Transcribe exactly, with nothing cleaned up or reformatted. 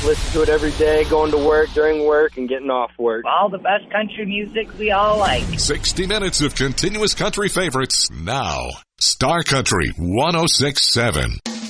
Listen to it every day, going to work, during work, and getting off work. All the best country music we all like. sixty minutes of continuous country favorites now. Star Country one oh six point seven.